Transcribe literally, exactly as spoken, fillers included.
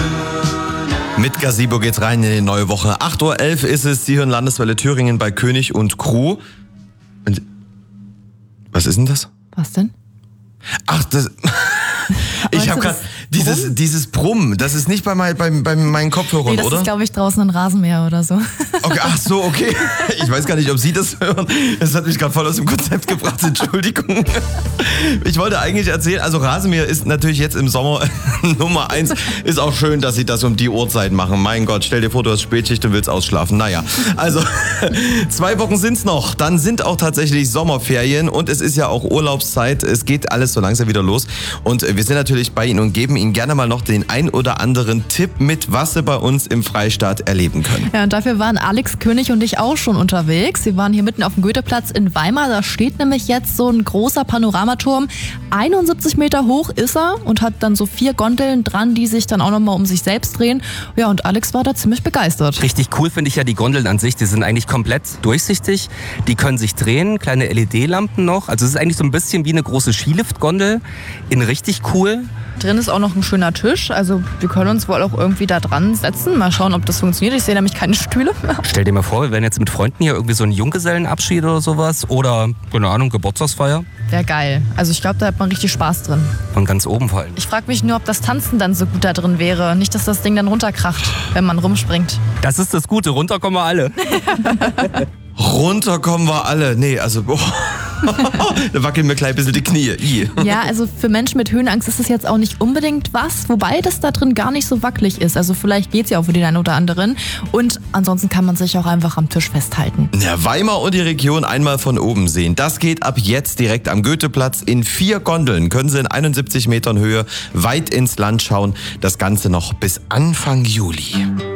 Mit Gazebo geht's rein in die neue Woche. acht Uhr elf ist es, Sie hören Landeswelle Thüringen bei König und Crew. Und was ist denn das? Was denn? Ach, das... Ich habe gerade dieses, dieses Brummen, das ist nicht bei, mein, bei, bei meinen Kopfhörern, nee, das oder? Das ist, glaube ich, draußen ein Rasenmäher oder so. Okay, ach so, okay. Ich weiß gar nicht, ob Sie das hören. Das hat mich gerade voll aus dem Konzept gebracht, Entschuldigung. Ich wollte eigentlich erzählen, also Rasenmäher ist natürlich jetzt im Sommer Nummer eins. Ist auch schön, dass Sie das um die Uhrzeit machen. Mein Gott, stell dir vor, du hast Spätschicht und willst ausschlafen. Naja, also zwei Wochen sind's noch. Dann sind auch tatsächlich Sommerferien und es ist ja auch Urlaubszeit. Es geht alles so langsam wieder los. Und wir sind natürlich bei Ihnen und geben Ihnen gerne mal noch den ein oder anderen Tipp mit, was Sie bei uns im Freistaat erleben können. Ja, und dafür waren Alex König und ich auch schon unterwegs. Sie waren hier mitten auf dem Goetheplatz in Weimar. Da steht nämlich jetzt so ein großer Panoramaturm. einundsiebzig Meter hoch ist er und hat dann so vier Gondeln dran, die sich dann auch nochmal um sich selbst drehen. Ja, und Alex war da ziemlich begeistert. Richtig cool finde ich ja die Gondeln an sich. Die sind eigentlich komplett durchsichtig. Die können sich drehen, kleine L E D-Lampen noch. Also es ist eigentlich so ein bisschen wie eine große Skiliftgondel. In richtig cool. Drin ist auch noch ein schöner Tisch, also wir können uns wohl auch irgendwie da dran setzen. Mal schauen, ob das funktioniert. Ich sehe nämlich keine Stühle. Stell dir mal vor, wir wären jetzt mit Freunden hier irgendwie so ein Junggesellenabschied oder sowas oder, keine Ahnung, Geburtstagsfeier. Wäre geil. Also ich glaube, da hat man richtig Spaß drin. Von ganz oben vor allem. Ich frage mich nur, ob das Tanzen dann so gut da drin wäre. Nicht, dass das Ding dann runterkracht, wenn man rumspringt. Das ist das Gute, runter kommen wir alle. Runter kommen wir alle. Nee, also... Boah. Da wackeln mir gleich ein bisschen die Knie. I. Ja, also für Menschen mit Höhenangst ist es jetzt auch nicht unbedingt was, wobei das da drin gar nicht so wackelig ist. Also vielleicht geht's ja auch für den einen oder anderen. Und ansonsten kann man sich auch einfach am Tisch festhalten. Ja, Weimar und die Region einmal von oben sehen. Das geht ab jetzt direkt am Goetheplatz. In vier Gondeln können Sie in einundsiebzig Metern Höhe weit ins Land schauen. Das Ganze noch bis Anfang Juli.